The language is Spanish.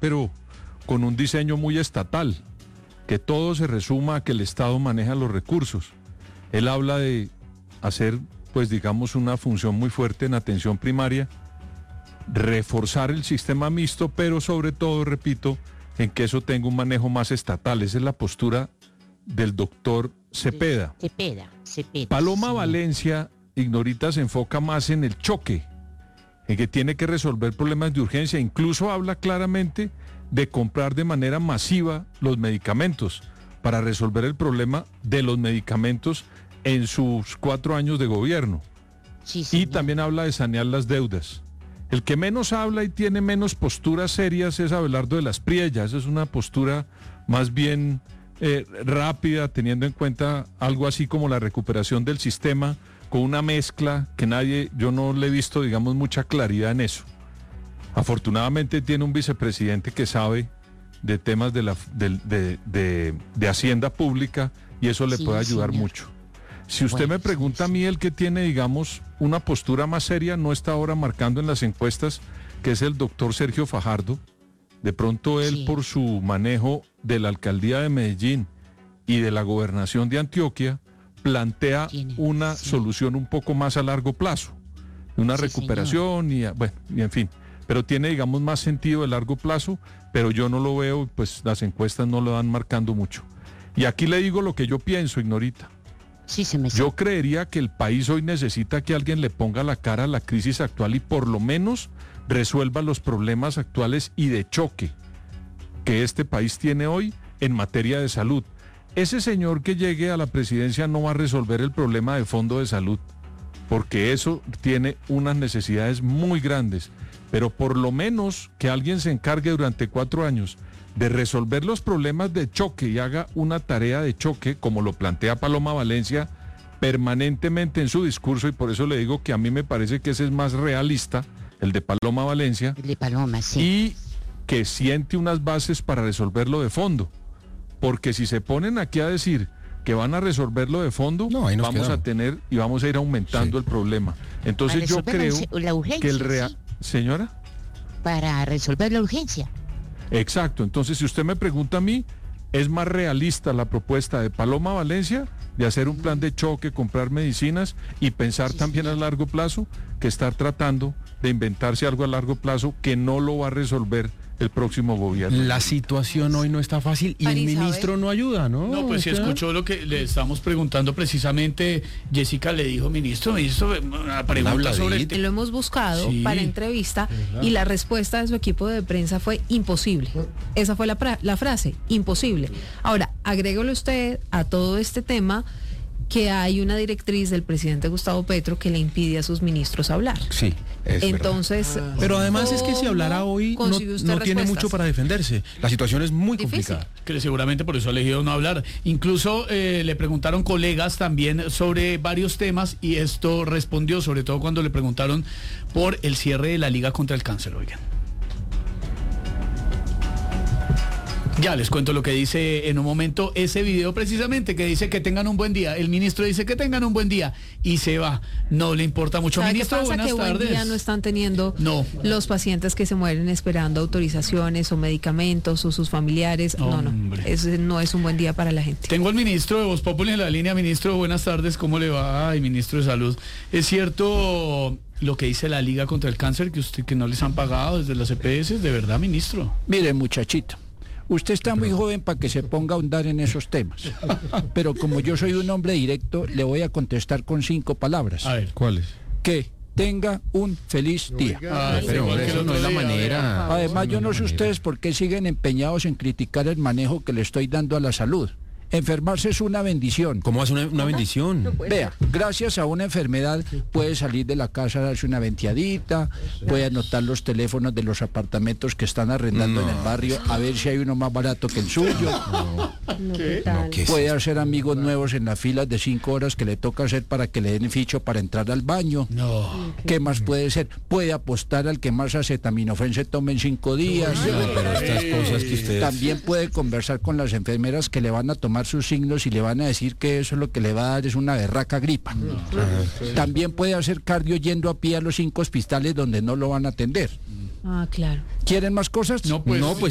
pero con un diseño muy estatal, que todo se resuma a que el Estado maneja los recursos. Él habla de hacer, pues digamos, una función muy fuerte en atención primaria, reforzar el sistema mixto, pero sobre todo, repito, en que eso tenga un manejo más estatal. Esa es la postura del doctor Cepeda. Cepeda. Paloma Sí. Valencia, Ignorita, se enfoca más en el choque, en que tiene que resolver problemas de urgencia. Incluso habla claramente de comprar de manera masiva los medicamentos para resolver el problema de los medicamentos en sus 4 años de gobierno. Sí, Y señor. también habla de sanear las deudas. El que menos habla y tiene menos posturas serias es Abelardo de las Priellas. Es una postura más bien rápida, teniendo en cuenta algo así como la recuperación del sistema, con una mezcla que yo no le he visto, digamos, mucha claridad en eso. Afortunadamente tiene un vicepresidente que sabe de temas de Hacienda Pública, y eso le Sí, puede ayudar señor. mucho. Si usted Bueno, me pregunta a mí, el que tiene, digamos, una postura más seria, no está ahora marcando en las encuestas, que es el doctor Sergio Fajardo. De pronto él, Sí. por su manejo de la alcaldía de Medellín y de la gobernación de Antioquia, plantea Tiene, una sí. solución un poco más a largo plazo, una Sí, recuperación y en fin, pero tiene, digamos, más sentido de largo plazo, pero yo no lo veo, pues las encuestas no lo van marcando mucho. Y aquí le digo lo que yo pienso, Ignorita. Sí, se me Yo creería que el país hoy necesita que alguien le ponga la cara a la crisis actual y por lo menos resuelva los problemas actuales y de choque que este país tiene hoy en materia de salud. Ese señor que llegue a la presidencia no va a resolver el problema de fondo de salud, porque eso tiene unas necesidades muy grandes, pero por lo menos que alguien se encargue durante 4 años de resolver los problemas de choque y haga una tarea de choque, como lo plantea Paloma Valencia permanentemente en su discurso, y por eso le digo que a mí me parece que ese es más realista, el de Paloma Valencia, El de Paloma, sí. y que siente unas bases para resolverlo de fondo. Porque si se ponen aquí a decir que van a resolverlo de fondo, No, ahí nos vamos quedamos. a tener y vamos a ir aumentando el problema. Entonces Para yo resolver creo la urgencia, que el real... sí. Señora, Para resolver la urgencia. exacto. Entonces si usted me pregunta a mí, es más realista la propuesta de Paloma Valencia de hacer un plan de choque, comprar medicinas y pensar Sí, también señor. a largo plazo, que estar tratando de inventarse algo a largo plazo que no lo va a resolver el próximo gobierno. La situación hoy no está fácil y el María Isabel. ministro no ayuda, ¿no? No, pues si O sea, escuchó lo que le estamos preguntando precisamente, Jessica le dijo, ministro, una pregunta sobre el habladita. Lo hemos buscado Sí, para entrevista y la respuesta de su equipo de prensa fue imposible. Esa fue la frase, imposible. Ahora, agrégale usted a todo este tema que hay una directriz del presidente Gustavo Petro que le impide a sus ministros hablar. Sí, es Entonces, verdad. Pero además es que si hablara hoy no, consigue usted no tiene respuestas? mucho para defenderse. La situación es muy Difícil. complicada. que seguramente por eso ha elegido no hablar. Incluso le preguntaron colegas también sobre varios temas y esto respondió, sobre todo cuando le preguntaron por el cierre de la Liga contra el Cáncer, oigan. Ya les cuento lo que dice en un momento ese video precisamente, que dice que tengan un buen día. El ministro dice que tengan un buen día y se va. No le importa mucho. ¿sabe qué Ministro, pasa? buenas Que buen tardes. día no están teniendo No. los pacientes que se mueren esperando autorizaciones o medicamentos o sus familiares. Hombre. No, ese no es un buen día para la gente. Tengo al ministro de Voz Populi en la línea. Ministro, buenas tardes, ¿cómo le va? Ay, ministro de Salud. ¿Es cierto lo que dice la Liga contra el Cáncer, que no les han pagado desde las EPS? ¿De verdad, ministro? Mire, muchachito, usted está muy joven para que se ponga a ahondar en esos temas. Pero como yo soy un hombre directo, le voy a contestar con 5 palabras. A ver. ¿Cuáles? Que tenga un feliz día. Ay, Pero igual que el eso no otro es la día, manera. Además, yo no sé manera. ustedes por qué siguen empeñados en criticar el manejo que le estoy dando a la salud. Enfermarse es una bendición. ¿Cómo hace una bendición? Vea, gracias a una enfermedad puede salir de la casa a darse una venteadita, puede anotar los teléfonos de los apartamentos que están arrendando en el barrio a ver si hay uno más barato que el suyo. ¿Qué es Puede hacer amigos nuevos en las filas de 5 horas que le toca hacer para que le den ficho para entrar al baño. No. ¿Qué más puede ser? Puede apostar al que más acetaminofén se tome en 5 días. No, pero estas cosas que ustedes... También puede conversar con las enfermeras que le van a tomar sus signos y le van a decir que eso es lo que le va a dar es una berraca gripa. También puede hacer cardio yendo a pie a los 5 hospitales donde no lo van a atender. Ah, claro. ¿Quieren más cosas? No, pues, No, pues